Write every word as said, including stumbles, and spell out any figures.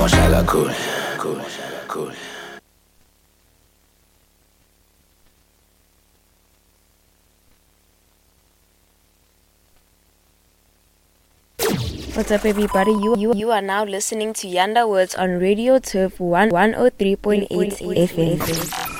Shala cool, cool, cool. What's up, everybody? You you you are now listening to Yanda Words on Radio Turf one one oh three point eight F M.